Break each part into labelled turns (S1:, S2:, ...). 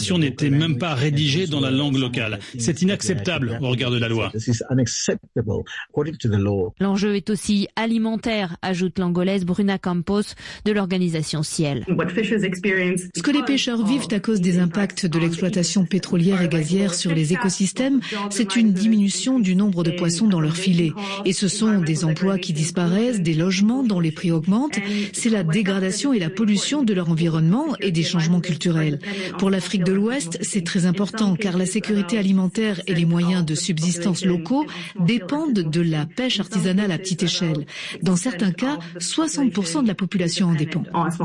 S1: déclaration n'était même pas rédigée dans la langue locale. C'est inacceptable au regard de la loi.
S2: L'enjeu est aussi alimentaire, ajoute l'Angolaise Bruna Campos de l'organisation Ciel.
S3: Ce que les pêcheurs vivent à cause des impacts de l'exploitation pétrolière et gazière sur les écosystèmes, c'est une diminution du nombre de poissons dans leurs filets. Et ce sont des emplois qui disparaissent, des logements dont les prix augmentent. C'est la dégradation et la pollution de leur environnement et des changements culturels. Pour l'Afrique de l'Ouest, c'est très important car la sécurité alimentaire et les moyens de subsistance locaux dépendent de la pêche artisanale à petite échelle. Dans certains cas, 60% de la population en dépend.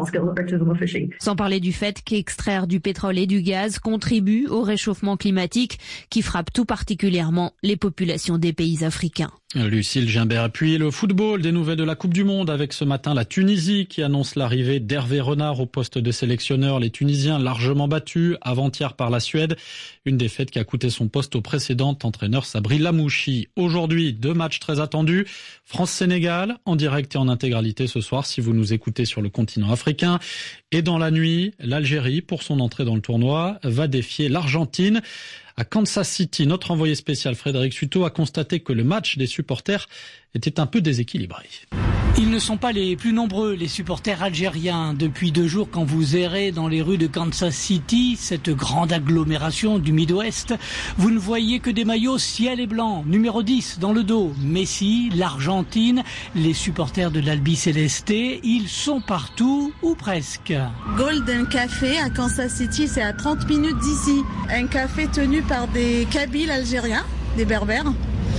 S2: Sans parler du fait qu'extraire du pétrole et du gaz contribue au réchauffement climatique qui frappe tout particulièrement les populations des pays africains.
S1: Lucille Gimbert. Puis le football, des nouvelles de la Coupe du Monde avec ce matin la Tunisie qui annonce l'arrivée d'Hervé Renard au poste de sélectionneur. Les Tunisiens largement battus avant-hier par la Suède. Une défaite qui a coûté son poste au précédent entraîneur Sabri Lamouchi. Aujourd'hui, 2 matchs très attendus. France-Sénégal en direct et en intégralité ce soir si vous nous écoutez sur le continent africain. Et dans la nuit, l'Algérie, pour son entrée dans le tournoi, va défier l'Argentine. À Kansas City, notre envoyé spécial Frédéric Suto a constaté que le match des supporters était un peu déséquilibré.
S4: Ils ne sont pas les plus nombreux, les supporters algériens. Depuis 2 jours, quand vous errez dans les rues de Kansas City, cette grande agglomération du Midwest, vous ne voyez que des maillots ciel et blanc, numéro 10 dans le dos. Messi, l'Argentine, les supporters de l'Albi Céleste, ils sont partout, ou presque.
S5: Golden Café à Kansas City, c'est à 30 minutes d'ici. Un café tenu par des Kabyles algériens, des Berbères.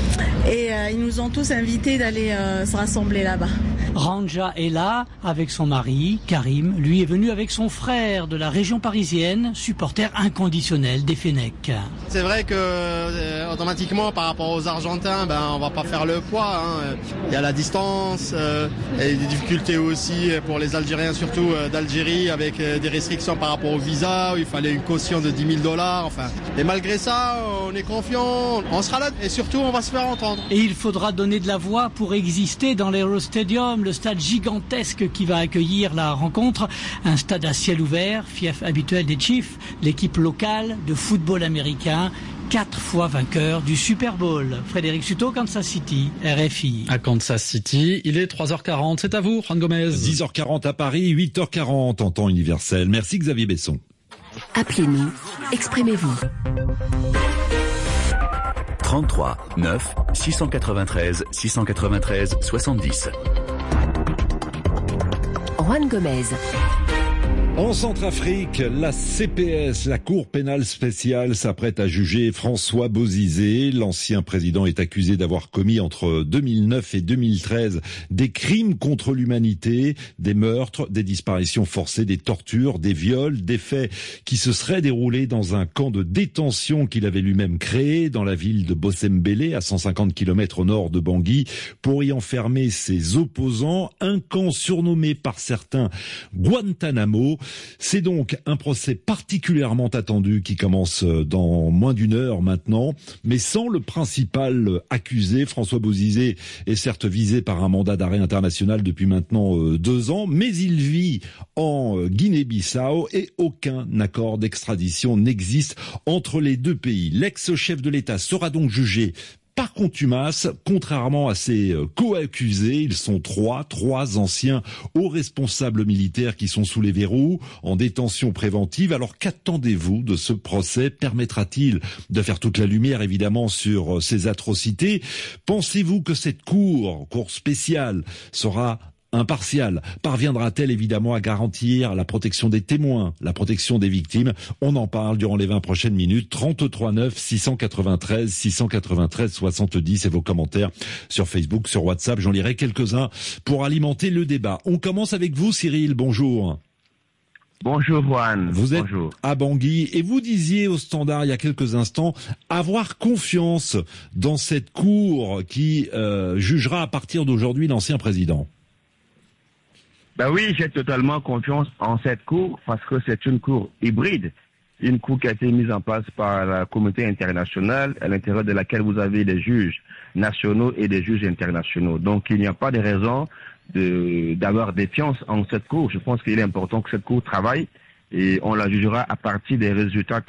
S5: Et ils nous ont tous invités d'aller se rassembler là-bas.
S4: Ranja est là avec son mari, Karim. Lui est venu avec son frère de la région parisienne, supporter inconditionnel des Fennecs.
S6: C'est vrai que automatiquement par rapport aux Argentins, on va pas faire le poids. Il y a la distance, et des difficultés aussi pour les Algériens, surtout d'Algérie, avec des restrictions par rapport au visa, où il fallait une caution de $10 000. Et malgré ça, on est confiant, on sera là et surtout on va se faire entendre.
S4: Et il faudra donner de la voix pour exister dans l'Eurostadium, le stade gigantesque qui va accueillir la rencontre. Un stade à ciel ouvert, fief habituel des Chiefs, l'équipe locale de football américain, 4 fois vainqueur du Super Bowl. Frédéric Suto, Kansas City, RFI.
S1: À Kansas City, il est 3h40. C'est à vous, Juan Gomez.
S7: 10h40 à Paris, 8h40 en temps universel. Merci Xavier Besson.
S8: Appelez-nous, exprimez-vous.
S9: 33 9 693 693 70.
S8: Juan Gomez.
S7: En Centrafrique, la CPS, la Cour pénale spéciale, s'apprête à juger François Bozizé. L'ancien président est accusé d'avoir commis entre 2009 et 2013 des crimes contre l'humanité, des meurtres, des disparitions forcées, des tortures, des viols, des faits qui se seraient déroulés dans un camp de détention qu'il avait lui-même créé dans la ville de Bossembélé, à 150 km au nord de Bangui, pour y enfermer ses opposants. Un camp surnommé par certains Guantanamo. C'est donc un procès particulièrement attendu qui commence dans moins d'1 heure maintenant, mais sans le principal accusé. François Bozizé est certes visé par un mandat d'arrêt international depuis maintenant 2 ans, mais il vit en Guinée-Bissau et aucun accord d'extradition n'existe entre les 2 pays. L'ex-chef de l'État sera donc jugé par contumace, contrairement à ses co-accusés. Ils sont 3 anciens hauts responsables militaires qui sont sous les verrous, en détention préventive. Alors qu'attendez-vous de ce procès? Permettra-t-il de faire toute la lumière, évidemment, sur ces atrocités? Pensez-vous que cette cour spéciale, sera impartiale? Parviendra-t-elle évidemment à garantir la protection des témoins, la protection des victimes? On en parle durant les 20 prochaines minutes. 33 9 693 693 70 et vos commentaires sur Facebook, sur WhatsApp. J'en lirai quelques-uns pour alimenter le débat. On commence avec vous, Cyril. Bonjour.
S10: Bonjour Juan.
S7: Vous êtes à Bangui et vous disiez au Standard il y a quelques instants avoir confiance dans cette cour qui jugera à partir d'aujourd'hui l'ancien président.
S10: Oui, j'ai totalement confiance en cette cour parce que c'est une cour hybride, une cour qui a été mise en place par la communauté internationale à l'intérieur de laquelle vous avez des juges nationaux et des juges internationaux. Donc il n'y a pas de raison d'avoir défiance en cette cour. Je pense qu'il est important que cette cour travaille et on la jugera à partir des résultats